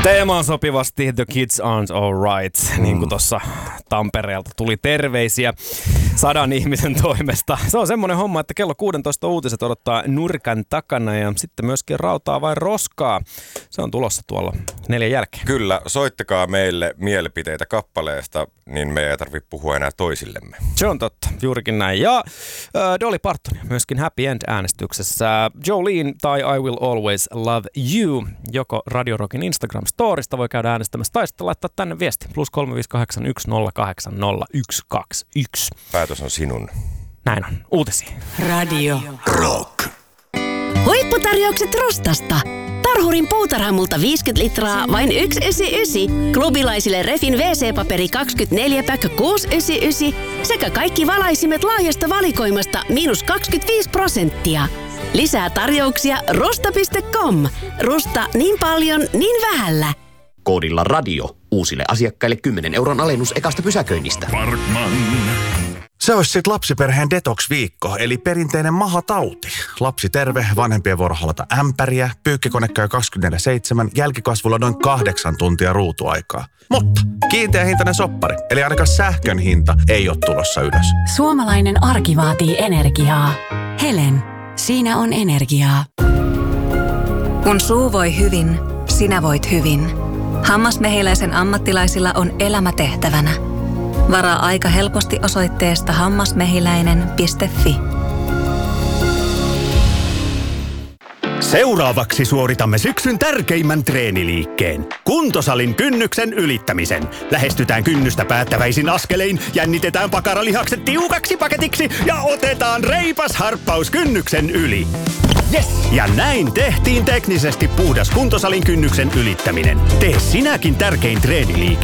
Teemaan sopivasti The Kids Aren't Alright, niin kuin tuossa Tampereelta tuli terveisiä 100 ihmisen toimesta. Se on semmoinen homma, että kello 16 uutiset odottaa nurkan takana ja sitten myöskin Rautaa vai roskaa. Se on tulossa tuolla 4 jälkeen. Kyllä, soittakaa meille mielipiteitä kappaleesta, niin me ei tarvitse puhua enää toisillemme. Se on totta, juurikin näin. Ja Dolly Parton myöskin Happy End-äänestyksessä. Jolene tai I Will Always Love You, joko Radio Rockin Instagram-storista voi käydä äänestämässä tai sitten laittaa tänne viesti. +358 108 Päätös on sinun. Näin on. Uutisia. Radio Rock. Huipputarjoukset Rostasta. Tarhurin puutarhamulta 50 litraa, vain 1,99. Klubilaisille Refin WC-paperi 24-pack 6,99. Sekä kaikki valaisimet laajasta valikoimasta -25%. Lisää tarjouksia rusta.com. Rusta niin paljon, niin vähällä. Koodilla radio. Uusille asiakkaille 10 € alennus ekasta pysäköinnistä. Parkman. Se olisi sitten lapsiperheen detox-viikko, eli perinteinen mahatauti. Lapsi terve, vanhempien vuoro halata ämpäriä, pyykkikone käy 24/7, jälkikasvulla noin 8 tuntia ruutuaikaa. Mutta kiinteä hintainen soppari, eli ainakaan sähkön hinta ei ole tulossa ylös. Suomalainen arki vaatii energiaa. Helen, siinä on energiaa. Kun suu voi hyvin, sinä voit hyvin. Hammasmehiläisen ammattilaisilla on elämä tehtävänä. Varaa aika helposti osoitteesta hammasmehiläinen.fi. Seuraavaksi suoritamme syksyn tärkeimmän treeniliikkeen. Kuntosalin kynnyksen ylittämisen. Lähestytään kynnystä päättäväisin askelein, jännitetään pakaralihakset tiukaksi paketiksi ja otetaan reipas harppaus kynnyksen yli. Yes! Ja näin tehtiin teknisesti puhdas kuntosalin kynnyksen ylittäminen. Tee sinäkin tärkein treeniliike